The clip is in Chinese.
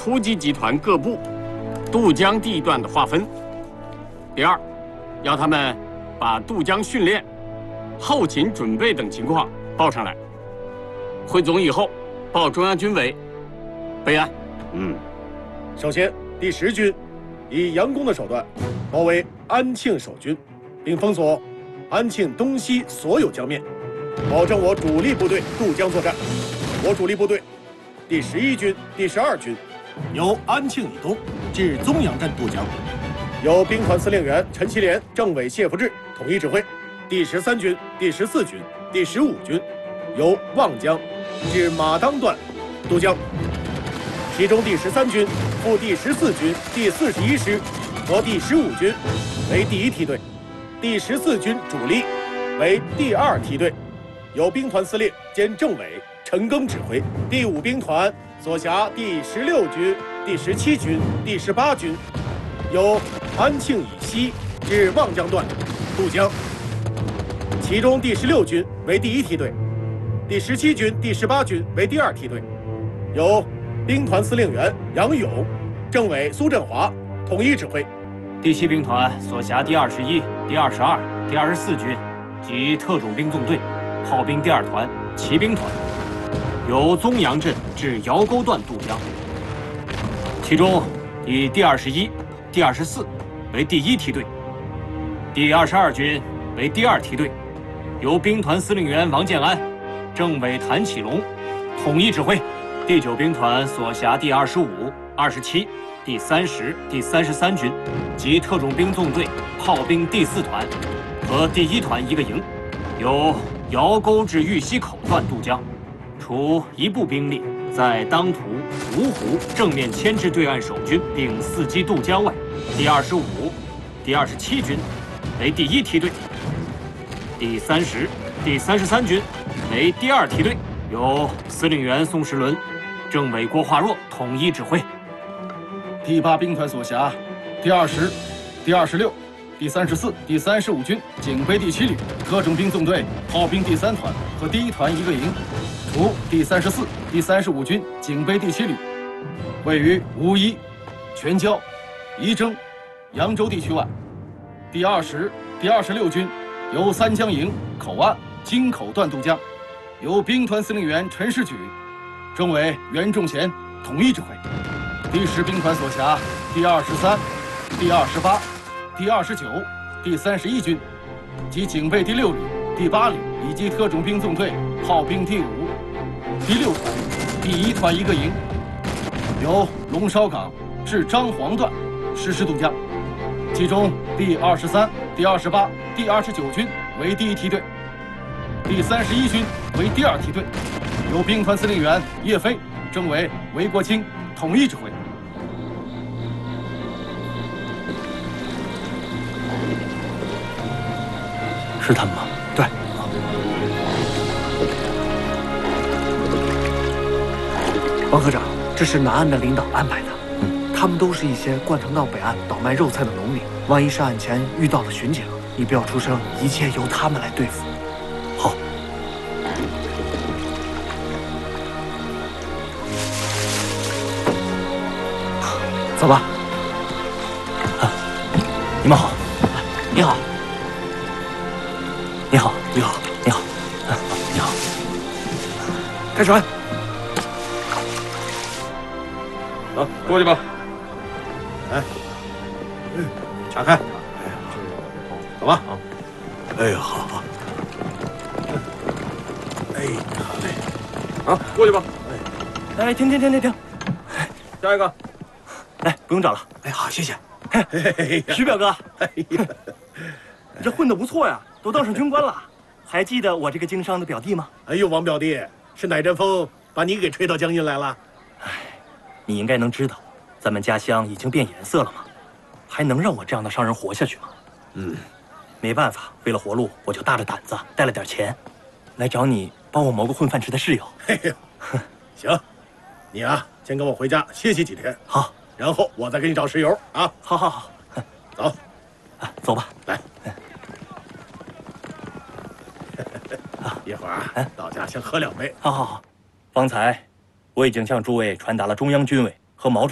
突击集团各部渡江地段的划分。第二，要他们把渡江训练、后勤准备等情况报上来。汇总以后，报中央军委备案。 首先，第10军以佯攻的手段包围安庆守军，并封锁安庆东西所有江面，保证我主力部队渡江作战。我主力部队第11军、第12军由安庆以东至宗阳镇渡江，由兵团司令员陈其廉、政委谢福志统一指挥。第13军、第14军、第15军由望江至马当段渡江，其中第13军赴第14军第41师和第15军为第1梯队，第14军主力为第2梯队，由兵团司令兼政委陈赓指挥。第5兵团所辖第16军、第17军、第18军由安庆以西至望江段渡江，其中第16军为第1梯队，第17军、第18军为第2梯队，由兵团司令员杨勇、政委苏振华统一指挥。 第7兵团所辖第21、第22、第24军及特种兵纵队、炮兵第2团、骑兵团，由宗阳镇至窑沟段渡江。其中以第21、第24为第1梯队，第22军为第2梯队，由兵团司令员王建安、政委谭启龙统一指挥。第9兵团所辖第25、27、第30、第33军及特种兵纵队、炮兵第4团和第1团1个营，由窑沟至玉溪口段渡江，除一部兵力在当涂、芜湖正面牵制对岸守军并伺机渡江外，第25、第27军为第1梯队，第30、第33军为第2梯队，由司令员宋时轮、政委郭化若统一指挥。 第8兵团所辖第20、第26、第34、第35军警备第7旅、特种兵纵队、炮兵第3团和第1团1个营，除第34、第35军警备第7旅位于武夷、全椒、仪征、扬州地区外。第20、第26军由三江营、口岸、京口段渡江，由兵团司令员陈士举、政委袁仲贤统一指挥。第10兵团所辖第23、第28、第29、第31军及警备第6旅、第8旅以及特种兵纵队、炮兵第5、第6团、第1团1个营，由龙烧港至张黄段实施渡江。其中第23、第28、第29军为第1梯队，第31军为第2梯队，由兵团司令员叶飞、政委韦国清统一指挥。 是他们吗？ 对。王科长，这是南岸的领导安排的。他们都是一些惯常到北岸倒卖肉菜的农民。万一上岸前遇到了巡警，你不要出声，一切由他们来对付。 好。 走吧。 你们好。 你好。 你好， 你好， 你好，你好。 开船。 好，过去吧。来，查看。走吧。好。 哎呀，好好。 哎，好嘞。好，过去吧。 哎，停！ 下一个。 哎，不用找了。 哎，好，谢谢。 徐表哥， 哎呀， 你这混得不错呀，都当上军官了。还记得我这个经商的表弟吗？ 哎呦，王表弟，是哪阵风把你给吹到江阴来了？ 哎，你应该能知道，咱们家乡已经变颜色了吗？还能让我这样的商人活下去吗？没办法，为了活路，我就大着胆子带了点钱，来找你帮我谋个混饭吃的室友。 嘿呦，行，你啊，先跟我回家歇息几天。 好， 然后我再给你找室友啊。 好， 走， 走吧， 来。一会儿到家先喝2杯。 好。方才我已经向诸位传达了中央军委和毛主